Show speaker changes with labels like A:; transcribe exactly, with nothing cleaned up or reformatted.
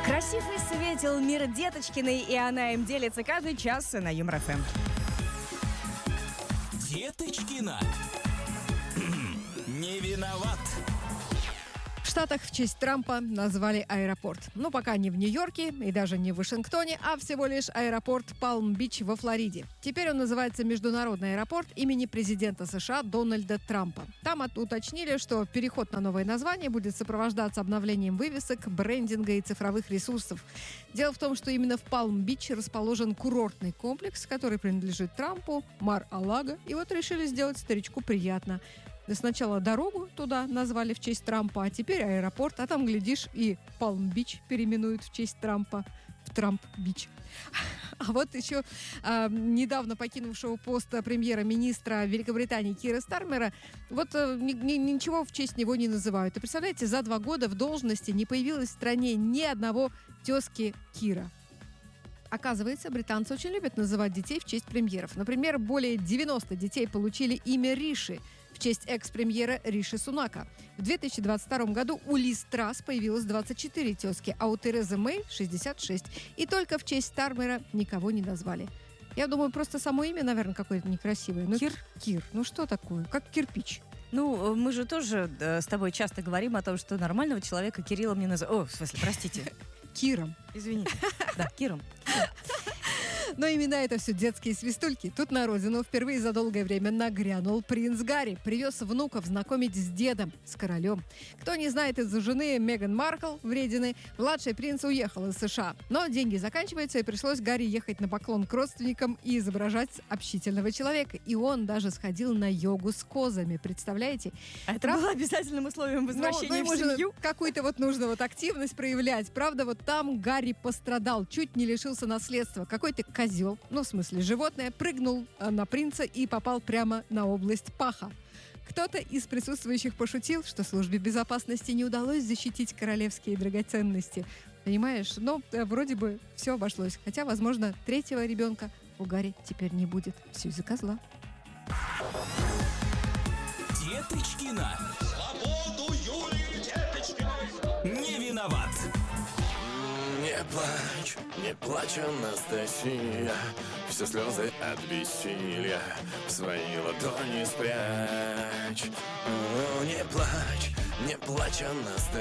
A: Красив и светел мир Деточкиной, и она им делится каждый час на Юмор ФМ.
B: Деточкина. Не виноват.
C: В Штатах в честь Трампа назвали аэропорт. Ну, пока не в Нью-Йорке и даже не в Вашингтоне, а всего лишь аэропорт Палм-Бич во Флориде. Теперь он называется Международный аэропорт имени президента США Дональда Трампа. Там от- уточнили, что переход на новое название будет сопровождаться обновлением вывесок, брендинга и цифровых ресурсов. Дело в том, что именно в Палм-Бич расположен курортный комплекс, который принадлежит Трампу, Мар-а-Лаго. И вот решили сделать старичку приятно. Да сначала дорогу туда назвали в честь Трампа, а теперь аэропорт, а там, глядишь, и Палм-Бич переименуют в честь Трампа в Трамп-Бич. А вот еще э, недавно покинувшего пост премьера-министра Великобритании Кира Стармера, вот э, ни- ни- ничего в честь него не называют. И представляете, за два года в должности не появилось в стране ни одного тезки Кира. Оказывается, британцы очень любят называть детей в честь премьеров. Например, более девяносто детей получили имя Риши в честь экс-премьера Риши Сунака. В две тысячи двадцать втором году у Лиз Трасс появилось двадцать четыре тезки, а у Терезы Мэй шестьдесят шесть. И только в честь Стармера никого не назвали. Я думаю, просто само имя, наверное, какое-то некрасивое. Ну,
A: Кир?
C: Кир. Ну что такое? Как кирпич.
A: Ну, мы же тоже э, с тобой часто говорим о том, что нормального человека Кириллом не называют. О, в смысле, простите.
C: Киром.
A: Извините. Да, Киром.
C: Но именно это все детские свистульки. Тут на родину впервые за долгое время нагрянул принц Гарри. Привез внуков знакомить с дедом, с королем. Кто не знает, из-за жены Меган Маркл, вредины, младший принц уехал из США. Но деньги заканчиваются, и пришлось Гарри ехать на поклон к родственникам и изображать общительного человека. И он даже сходил на йогу с козами. Представляете?
A: А это было обязательным условием возвращения
C: Ну, ну,
A: в
C: ему же
A: семью?
C: какую-то вот нужно вот активность проявлять. Правда, вот там Гарри пострадал, чуть не лишился наследства. Какой-то козел, ну, в смысле, животное, прыгнул а, на принца и попал прямо на область паха. Кто-то из присутствующих пошутил, что службе безопасности не удалось защитить королевские драгоценности. Понимаешь? Но э, вроде бы все обошлось. Хотя, возможно, третьего ребенка у Гарри теперь не будет. Все из-за козла.
B: Деточкина.
D: Свободу Юлии Деточкиной!
B: Не виноват.
E: Не плачь, не плачь, Анастасия. Все слезы от бессилия в свои ладони спрячь. О, не плачь, не плачь, Анастасия.